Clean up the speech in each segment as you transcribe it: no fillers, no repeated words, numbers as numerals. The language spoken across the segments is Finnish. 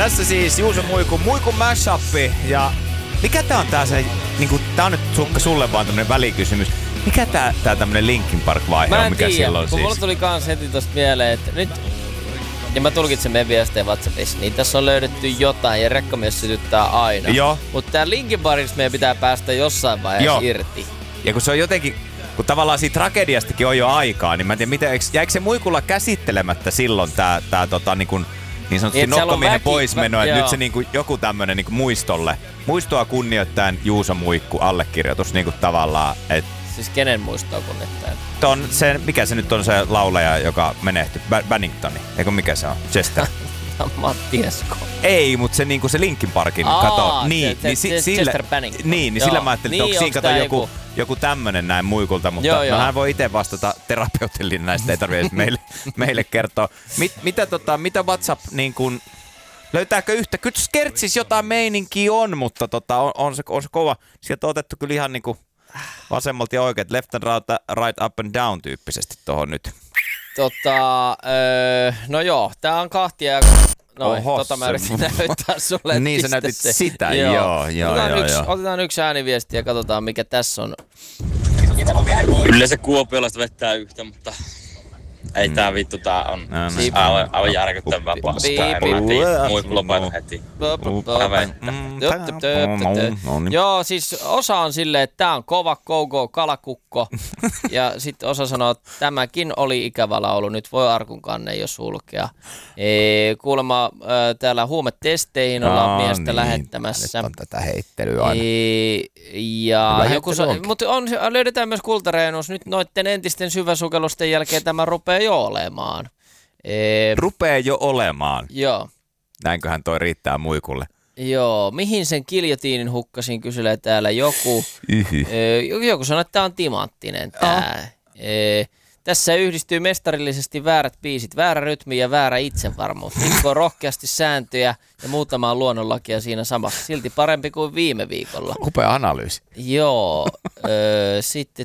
Tässä siis Juuso Muikun mashup. Ja mikä tää on tää se, niinku, tää on nyt Sukka sulle vaan tämmönen välikysymys. Mikä tää tämmönen Linkin Park-vaihe on, mikä silloin kun siis? mulla tuli kans heti tosta mieleen, että nyt... Ja mä tulkitsen meidän viestejä WhatsAppissa, niin tässä on löydetty jotain ja rekkamies sytyttää aina. Joo. Mutta tää Linkin Parkista meidän pitää päästä jossain vaiheessa irti. Ja kun se on jotenkin, kun tavallaan siitä tragediastakin on jo aikaa, niin mä en tiedä, jäikö se Muikulla käsittelemättä silloin tää niin sanotusti nokkomiehen poismeno, että nyt se niinku joku tämmönen niinku muistoa kunnioittaen Juuso Muikku allekirjoitus niinku tavallaan, että siis kenen muistoa kunnioittaen? Mikä se nyt on se laulaja, joka menehtyi? Banningtoni, eikö mikä se on? Chester. Matti Esko. Ei, mutta se niinku se Linkin Parkin kato. Chester Bennington. Niin sillä mä ajattelin, että onko siinä kato joku tämmönen näin Muikulta, mutta joo. hän voi itse vastata terapeutillinen näistä, ei tarvitse meille kertoa. Mitä WhatsApp niin kuin, löytääkö yhtä? Kyllä Skertsis jotain meininkiä on, mutta on se kova. Sieltä on otettu kyllä ihan niinku vasemmalta ja oikein, left and right up and down tyyppisesti tohon nyt. No joo, tää on kahtia. Mä yritin näyttää sulle. Niin sä näytit sitä, joo. Otetaan yksi ääniviesti ja katsotaan mikä tässä on. Yleensä kuopiolaista vettää yhtä, mutta ei tää vittu, tää on aivan järkyttävää paskaa. Muikku lopeta heti. Joo, siis osa on silleen, että tää on kova go kalakukko. Ja sitten osa sanoo, että tämäkin oli ikävä laulu, nyt voi arkun kanne jo sulkea. Kuulemma täällä huumetesteihin ollaan miestä lähettämässä. Nyt on tätä heittelyä aina. Ja mutta löydetään myös kultareenus. Nyt noitten entisten syväsukellusten jälkeen tämä rupeaa jo olemaan. Rupee jo olemaan? Joo. Näinköhän toi riittää Muikulle? Joo. Mihin sen giljotiinin hukkasin, kyselee täällä joku. Joku sanoo, että tää on timanttinen tää. Tässä yhdistyy mestarillisesti väärät biisit, väärä rytmi ja väärä itsevarmuus. Rikkoo rohkeasti sääntöjä ja muutamaa luonnonlakia siinä samassa. Silti parempi kuin viime viikolla. Upea analyysi. Joo. Sitten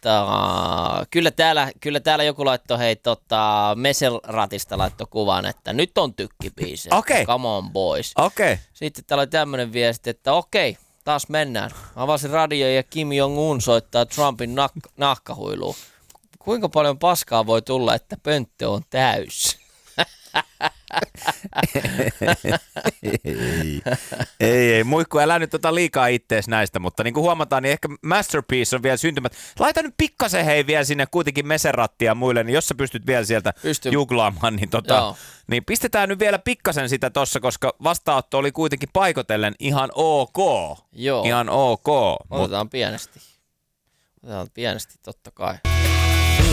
kyllä täällä joku laittoi Meselratista laittoi kuvan, että nyt on tykkibiisi. Okei. Come on boys. Okei. Sitten täällä oli tämmönen viesti, että okei, taas mennään. Avasin radio ja Kim Jong-un soittaa Trumpin nahkahuiluun. Kuinka paljon paskaa voi tulla, että pönttö on täys? Ei, Muikku, älä nyt liikaa ittees näistä, mutta niin kuin huomataan, niin ehkä Masterpiece on vielä syntymät. Laita nyt pikkasen vielä sinne kuitenkin Meserattia ja muille, niin jos sä pystyt vielä sieltä juglaamaan, niin, niin pistetään nyt vielä pikkasen sitä tossa, koska vastaanotto oli kuitenkin paikotellen ihan ok. Joo. Ihan ok. Otetaan pienesti. Otetaan pienesti, totta kai.